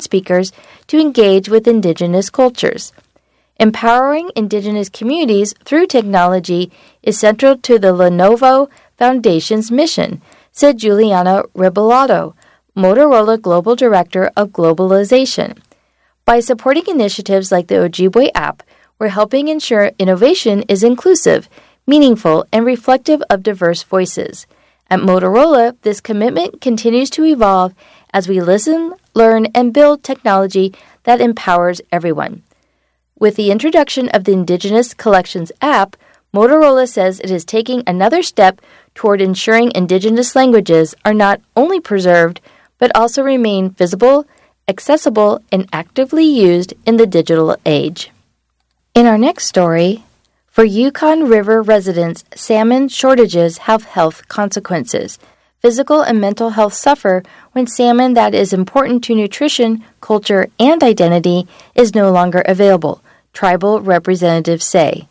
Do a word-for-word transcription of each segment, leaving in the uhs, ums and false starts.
speakers to engage with Indigenous cultures. Empowering Indigenous communities through technology is central to the Lenovo Foundation's mission, said Juliana Rebolado, Motorola Global Director of Globalization. By supporting initiatives like the Ojibwe app, we're helping ensure innovation is inclusive, meaningful, and reflective of diverse voices. At Motorola, this commitment continues to evolve as we listen, learn, and build technology that empowers everyone. With the introduction of the Indigenous Collections app, Motorola says it is taking another step toward ensuring Indigenous languages are not only preserved, but also remain visible, accessible, and actively used in the digital age. In our next story, for Yukon River residents, salmon shortages have health consequences. Physical and mental health suffer when salmon that is important to nutrition, culture, and identity is no longer available, tribal representatives say.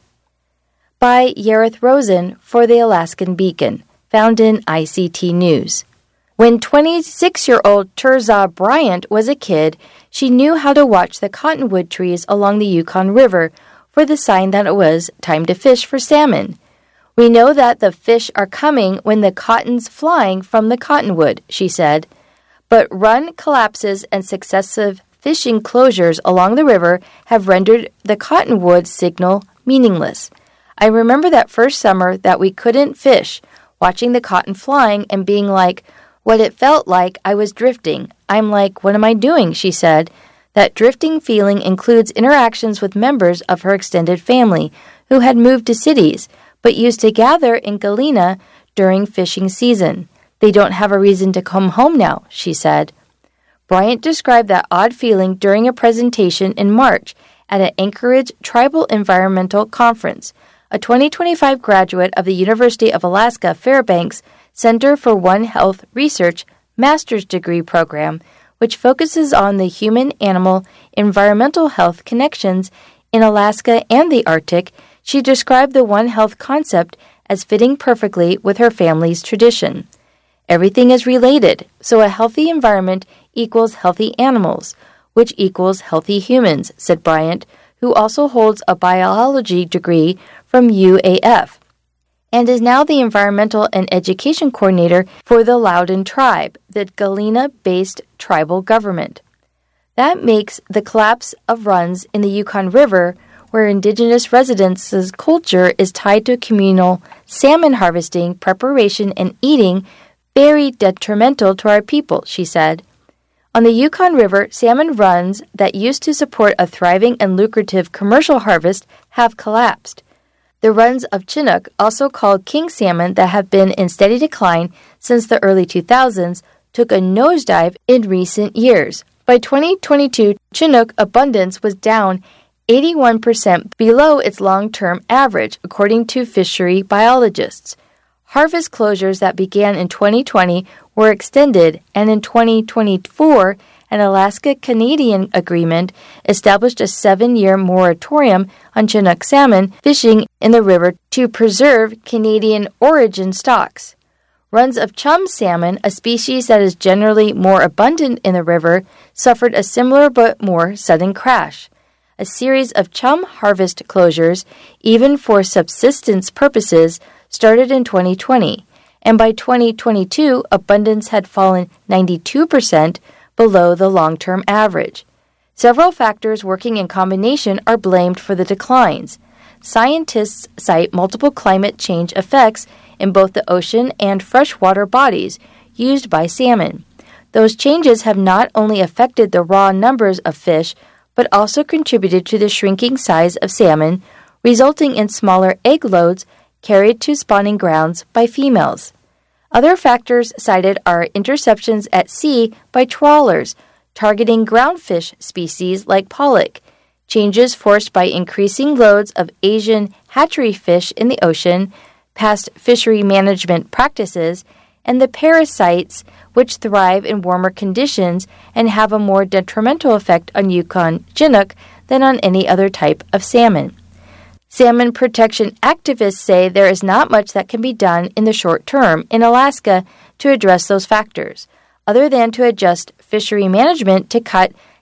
By Yareth Rosen for the Alaskan Beacon, found in I C T News. When twenty-six-year-old Tirzah Bryant was a kid, she knew how to watch the cottonwood trees along the Yukon River for the sign that it was time to fish for salmon. We know that the fish are coming when the cotton's flying from the cottonwood, she said. But run collapses and successive fishing closures along the river have rendered the cottonwood signal meaningless. I remember that first summer that we couldn't fish, watching the cotton flying and being like, what it felt like I was drifting. I'm like, what am I doing? She said. That drifting feeling includes interactions with members of her extended family who had moved to cities but used to gather in Galena during fishing season. They don't have a reason to come home now, she said. Bryant described that odd feeling during a presentation in March at an Anchorage Tribal Environmental Conference. A twenty twenty-five graduate of the University of Alaska Fairbanks Center for One Health Research master's degree program, which focuses on the human-animal environmental health connections in Alaska and the Arctic, she described the One Health concept as fitting perfectly with her family's tradition. Everything is related, so a healthy environment equals healthy animals, which equals healthy humans, said Bryant, who also holds a biology degree from U A F, and is now the environmental and education coordinator for the Loudoun Tribe, the Galena-based tribal government. That makes the collapse of runs in the Yukon River, where Indigenous residents' culture is tied to communal salmon harvesting, preparation, and eating, very detrimental to our people, she said. On the Yukon River, salmon runs that used to support a thriving and lucrative commercial harvest have collapsed. The runs of Chinook, also called king salmon, that have been in steady decline since the early two thousands, took a nosedive in recent years. By twenty twenty-two, Chinook abundance was down eighty-one percent below its long-term average, according to fishery biologists. Harvest closures that began in twenty twenty were extended, and in twenty twenty-four, an Alaska-Canadian agreement established a seven-year moratorium on Chinook salmon fishing in the river to preserve Canadian origin stocks. Runs of chum salmon, a species that is generally more abundant in the river, suffered a similar but more sudden crash. A series of chum harvest closures, even for subsistence purposes, started in twenty twenty, and by twenty twenty-two, abundance had fallen ninety-two percent below the long-term average. Several factors working in combination are blamed for the declines. Scientists cite multiple climate change effects in both the ocean and freshwater bodies used by salmon. Those changes have not only affected the raw numbers of fish, but also contributed to the shrinking size of salmon, resulting in smaller egg loads carried to spawning grounds by females. Other factors cited are interceptions at sea by trawlers, targeting groundfish species like pollock, changes forced by increasing loads of Asian hatchery fish in the ocean, past fishery management practices, and the parasites which thrive in warmer conditions and have a more detrimental effect on Yukon Chinook than on any other type of salmon. Salmon protection activists say there is not much that can be done in the short term in Alaska to address those factors, other than to adjust fishery management to cut